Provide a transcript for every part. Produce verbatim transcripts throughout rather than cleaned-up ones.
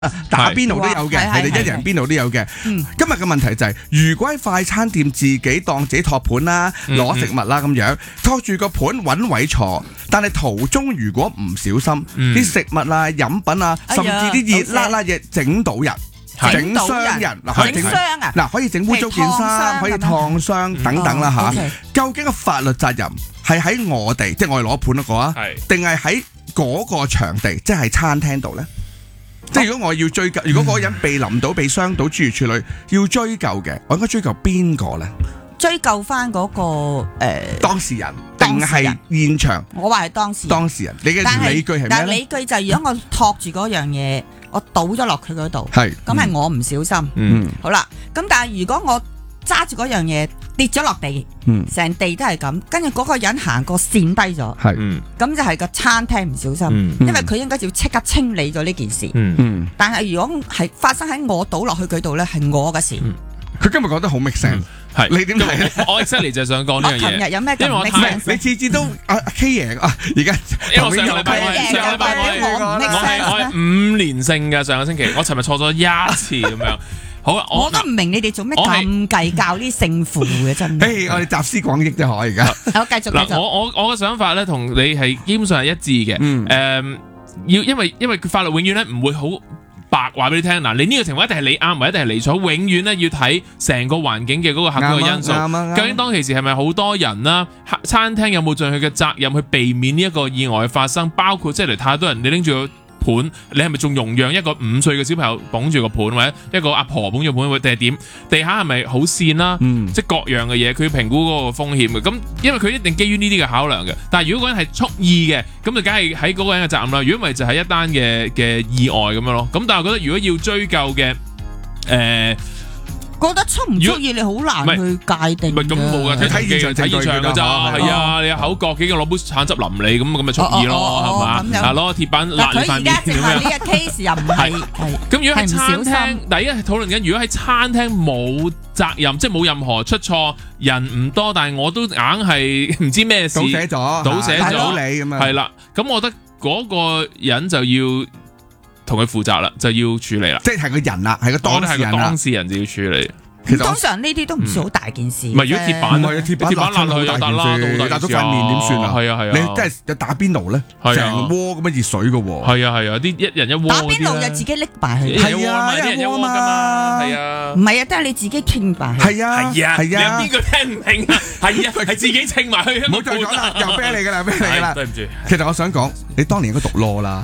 打邊爐都有嘅，佢哋一人邊爐都有嘅。今日嘅問題就係，如果喺快餐店自己當自己托盤啦，攞食物啦咁樣，托住個盤揾位坐，但係途中如果唔小心，啲食物啊、飲品啊，甚至啲熱辣辣嘢整到人。整傷人嗱，可以整傷啊！嗱，可以整污糟件衫，可以燙傷等等啦嚇。究竟個法律責任係喺我哋，即係我哋攞盤嗰個啊，定係喺嗰個場地，即係餐廳度咧？即係如果我要追究，如果嗰個人被淋到、被傷到諸如此類，要追究嘅，我應該追究邊個咧？ 追究翻嗰個誒當事人，定係現場？ 我話係當事人。當事人， 你嘅理據係咩咧？ 但係理據就係如果我托住嗰樣嘢。我倒咗落佢嗰度，咁係我唔小心。嗯，好啦，咁但係如果我揸住嗰樣嘢跌咗落地，成、嗯、地都係咁，跟住嗰個人行過跣低咗，係，咁就係個餐廳唔小心，嗯、因為佢應該要即刻清理咗呢件事。嗯嗯、但係如果係發生喺我倒落去佢度咧，係我嘅事。 佢、嗯、今日講得好 make sense。係你點睇？ 我 exactly 就想講呢樣嘢。 我琴日有咩？因為我睇你次次都阿 K 爺啊，而家因為我上個禮拜上個禮拜我我係我係五連勝嘅上個星期，我尋日錯咗一次咁樣。好啊， 我都唔明你哋做咩咁計較呢勝負嘅真係。 我哋集思廣益啫，可而家。 好，繼續繼續。 我我我嘅想法咧，同你係基本上係一致嘅。嗯。誒，要因為因為法律永遠咧唔會好白話俾你聽，嗱，你呢個情況一定係你啱，或一定係你錯，永遠咧要睇成個環境嘅嗰個客觀嘅因素。究竟當其時係咪好多人啦？餐廳有冇盡佢嘅責任去避免呢一個意外發生？包括即係嚟太多人，你拎住個盤，你係咪仲容讓一個五歲嘅小朋友捧住個盤，或者一個阿婆捧住個盤，定係點？地下係咪好跣啦？嗯、即係各樣嘅嘢，佢要評估嗰個風險嘅。咁因為佢一定基於呢啲嘅考量嘅。但係如果嗰人係蓄意嘅，咁就梗係喺嗰個人嘅責任啦。如果唔係就係一單嘅嘅意外咁樣咯。咁但係我覺得如果要追究嘅，誒、呃。 覺得出唔出意你好難去界定。 唔係咁冇噶，睇睇現場睇現場噶咋，係啊，你有口角幾個攞杯橙汁淋你，咁咁咪出意咯，係嘛？啊攞鐵板辣你塊面咁樣。佢而家淨係呢個 case 又唔係。咁如果喺餐廳，第一係討論緊，如果喺餐廳冇責任，即係冇任何出錯，人唔多，但係我都硬係唔知咩事，倒瀉咗， 倒瀉咗， 你咁樣。係啦，咁我覺得嗰個人就要同佢負責啦，就要處理啦。 即係個人啦，係個當事人啦。 當事人就要處理。 其實通常呢啲都唔算好大件事。 唔係，如果鐵板， 唔係鐵板，鐵板爛落去就得啦，打咗塊面點算啊？係啊係啊，你真係有打邊爐咧，成鍋咁樣熱水噶喎。 係啊係啊，啲一人一鍋。 打邊爐就自己拎埋去。 係啊，一人一鍋噶嘛。 係啊。 唔係啊，都係你自己清埋去。 係啊係啊係啊。 你邊個聽唔明啊？係啊，係自己清埋去。 唔好再講啦，又啤你噶啦，啤你噶啦。 對唔住。 其實我想講，你當年應該讀 law 啦。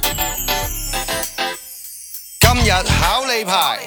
今日考你牌。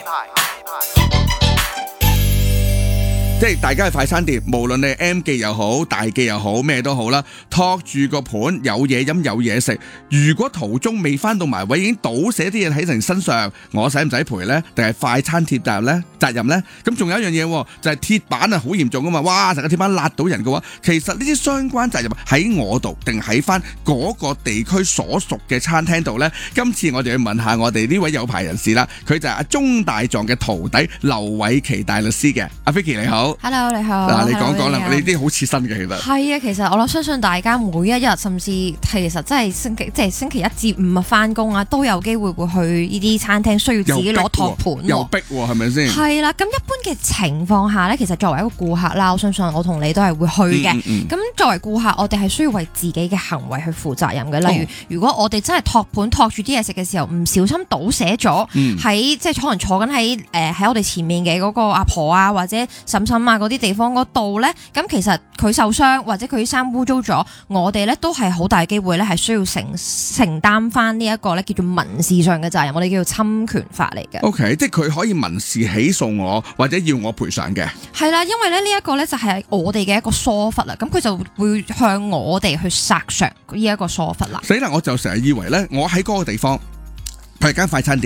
即係大家去快餐店，無論你係 M 記又好，大記又好，咩都好啦，托住個盤有嘢飲有嘢食。如果途中未翻到埋位，已經倒瀉啲嘢喺人身上，我使唔使賠呢？定係快餐貼責任呢？責任呢？咁仲有一樣嘢，就係、是、鐵板啊，好嚴重噶嘛！哇，成個鐵板辣到人嘅話，其實呢啲相關責任喺我度，定喺翻嗰個地區所屬嘅餐廳度呢？今次我哋要問下我哋呢位有牌人士啦，佢就係阿鍾大狀嘅徒弟劉偉琪大律師嘅，阿 Vicky 你好。 Hello， 你好。 嗱，你講講啦，你啲好切身嘅其實。 係啊，其實我諗相信大家每一日，甚至其實真係星期即係星期一至五啊翻工啊，都有機會會去呢啲餐廳，需要自己攞托盤。 又逼喎，係咪先？ 係啦，咁一般嘅情況下咧，其實作為一個顧客啦，我相信我同你都係會去嘅。咁、嗯嗯、作為顧客，我哋係需要為自己嘅行為去負責任嘅。例如，哦、如果我哋真係托盤托住啲嘢食嘅時候，唔小心倒瀉咗喺即係可能坐緊喺誒喺我哋前面嘅嗰個阿婆啊，或者嬸嬸啊嗰啲地方嗰度咧，咁其實佢受傷或者佢啲衫污糟咗，我哋咧都係好大機會咧係需要承承擔翻呢一個咧叫做民事上嘅責任，我哋叫做侵權法嚟嘅。 O K， 即係佢可以民事起訴我，或者要我賠償嘅。 係啦，因為咧呢一個咧就係我哋嘅一個疏忽啦，咁佢就會向我哋去索償呢一個疏忽啦。 死啦！我就成日以為咧，我喺嗰個地方，譬如間快餐店。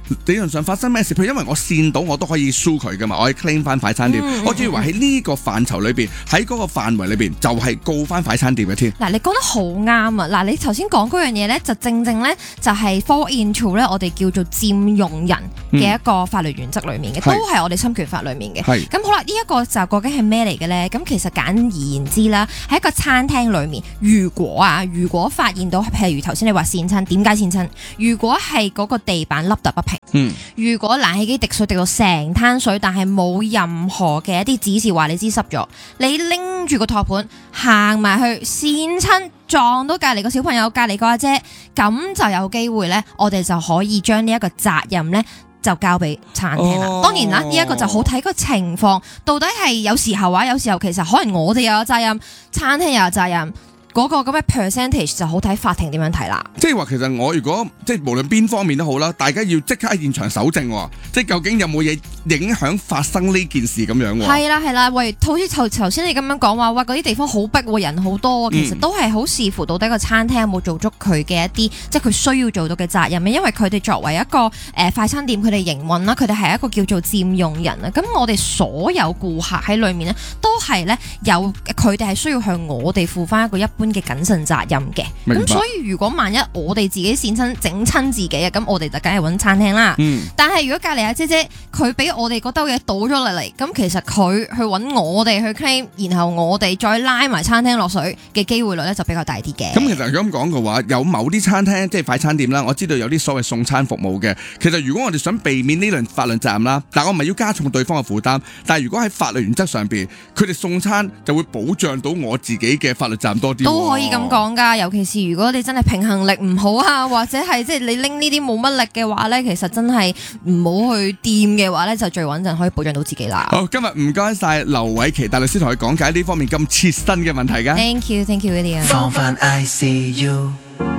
理論上發生咩事？譬如因為我跣到我都可以 sue 佢噶嘛，我可以 claim 翻快餐店。嗯、我仲以為喺呢個範疇裏邊，喺嗰個範圍裏邊就係告翻快餐店嘅添。 嗱，你講得好啱啊！嗱，你頭先講嗰樣嘢咧，就正正咧就係 fall into 咧，我哋叫做佔用人嘅一個法律原則裏面嘅，嗯、都係我哋侵權法裏面嘅。係咁好啦，呢、這、一個就究竟係咩嚟嘅咧？咁其實簡而言之啦，喺一個餐廳裏面，如果啊，如果發現到譬如頭先你話跣親，點解跣親？如果係嗰個地板凹凸不平，嗯，如果冷氣機滴水滴到成灘水，但係冇任何嘅一啲指示話你知濕咗，你拎住個托盤行埋去跣親撞到隔離個小朋友、隔離個阿姐，咁就有機會咧，我哋就可以將呢一個責任咧就交俾餐廳啦。哦、當然啦，呢、這、一個就好睇個情況，到底係有時候話，有時候其實可能我哋又有責任，餐廳又有責任。嗰個咁嘅 percentage 就好睇法庭點樣睇啦。即係話其實我如果即係無論邊方面都好啦，大家要即刻喺現場搜證喎，即係究竟有冇嘢影響發生呢件事咁樣喎。係啦係啦，喂，好似頭頭先你咁樣講話，哇嗰啲地方好逼喎，人好多，其實都係好視乎到底個餐廳有冇做足佢嘅一啲即係佢需要做到嘅責任，因為佢哋作為一個誒、呃、快餐店，佢哋營運啦，佢哋係一個叫做佔用人啊。咁我哋所有顧客喺裏面呢，都係咧有佢哋係需要向我哋負翻一個一般嘅謹慎責任嘅，咁所以如果萬一我哋自己跣親整親自己啊，咁我哋就梗係揾餐廳啦。嗯、但係如果隔離阿姐姐佢俾我哋嗰兜嘢倒咗落嚟，咁其實佢去揾我哋去 claim，然後我哋再拉埋餐廳落水嘅機會率咧就比較大啲嘅。 咁其實咁講嘅話，有某啲餐廳即係快餐店啦，我知道有啲所謂送餐服務嘅。其實如果我哋想避免呢輪法律責任啦，但我唔係要加重對方嘅負擔，但係如果喺法律原則上邊，佢哋送餐就會保障到我自己嘅法律責任多啲。 都可以。咁講噶，尤其是如果你真係平衡力唔好啊，或者係即係你拎呢啲冇乜力嘅話咧，其實真係唔好去掂嘅話咧，就最穩陣可以保障到自己啦。 好，今日唔該晒劉偉琪大律師同佢講解呢方面咁切身嘅問題噶。 Thank you，Thank you，William。 放翻 I C U。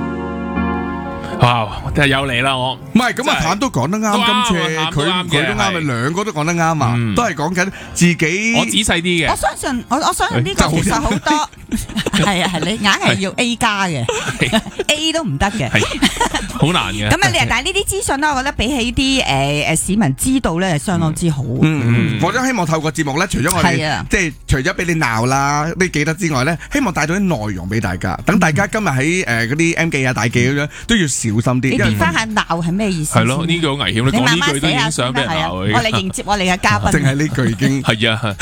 哇！又嚟啦，我唔係咁啊，譚都講得啱，今次佢佢都啱，咪兩個都講得啱啊，都係講緊自己。 我仔細啲嘅， 我相信我我相信呢個其實好多係啊係你硬係要 A 加嘅 ，A 都唔得嘅， 好難嘅。 咁啊，你但係呢啲資訊咧，我覺得比起啲誒誒市民知道咧，係相當之好。 嗯嗯，我都希望透過節目咧，除咗我哋即係除咗俾你鬧啦，你記得之外咧，希望帶到啲內容俾大家，等大家今日喺誒嗰啲 M 記啊、大記咁樣都要小心啲。 你變翻下鬧係咩意思？ 係咯，呢句好危險。你講呢句都已經想俾人鬧。 我嚟迎接我哋嘅嘉賓。 淨係呢句已經係啊。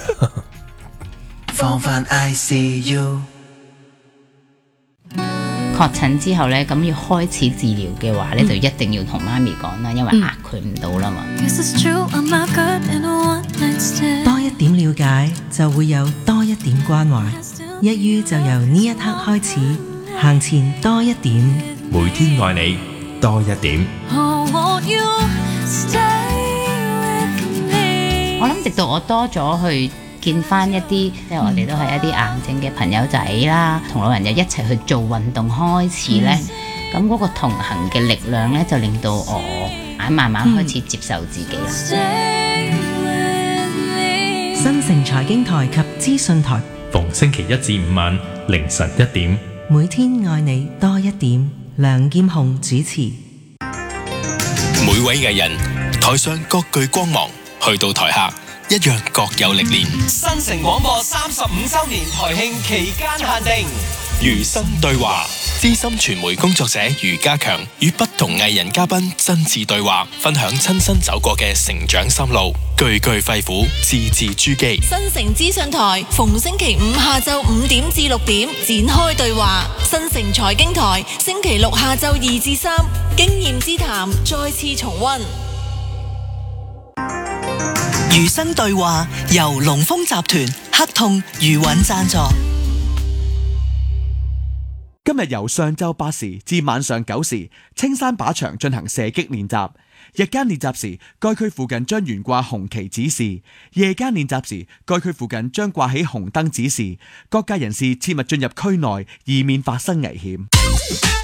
放翻 I C U。 確診之後咧，咁要開始治療嘅話咧，就一定要同媽咪講啦，因為壓佢唔到啦嘛。 多一點了解，就會有多一點關懷。一於就由呢一刻開始，行前多一點。 每天愛你多一點。 我諗直到我多咗去見翻一啲，即係我哋都係一啲癌症嘅朋友仔啦，同老人又一齊去做運動開始咧，咁嗰、嗯、個同行嘅力量咧，就令到我啊慢慢開始接受自己啦。 嗯、新城財經台及資訊台， 逢星期一至五晚凌晨一點， 每天愛你多一點。梁劍雄主持。 每位藝人台上各具光芒，去到台下一樣各有歷練。 新城廣播三十五周年台慶期間限定， 餘生對話，資深傳媒工作者余家強與不同藝人嘉賓親自對話，分享親身走過嘅成長心路，句句肺腑，字字珠璣。 新城資訊台逢星期五下晝五點至六點展開對話，新城財經台星期六下晝二至三經驗之談再次重溫。 餘生對話由龍豐集團、黑痛、余韻贊助。 今日由上晝八時至晚上九時，青山靶場進行射擊練習。日間練習時，該區附近將懸掛紅旗指示；夜間練習時，該區附近將掛起紅燈指示。各界人士切勿進入區內，以免發生危險。